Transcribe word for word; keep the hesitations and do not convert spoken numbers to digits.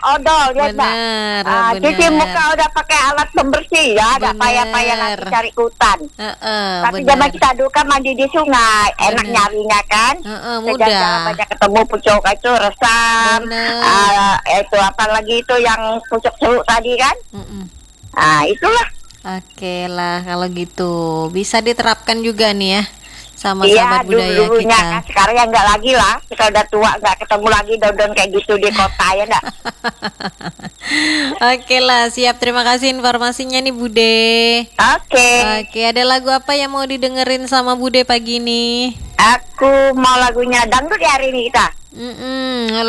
odol, ya enggak? Bener, Ah, cuci bener. muka udah pakai alat pembersih ya, ada Bener. payah-payah lagi cari hutan. Heeh, Tapi bener. zaman kita dulu kan mandi di sungai, enak Bener. nyarinya kan. Heeh, Sejajar mudah. banyak ketemu pucuk itu resam. Bener. Ah, itu apa lagi itu yang pucuk ceruk tadi kan? Mm-mm. Ah, itulah. Oke lah kalau gitu bisa diterapkan juga nih ya sama Iya, sahabat budaya dulu-dulunya kita. kan. Sekarang ya enggak lagi lah. Kita udah tua, enggak ketemu lagi daun-daun kayak gitu di kota ya enggak? Oke lah, siap. Terima kasih informasinya nih Bude. Oke. Oke, ada lagu apa yang mau didengerin sama Bude pagi ini? Aku mau lagunya dangdut ya hari ini kita. Mm-mm,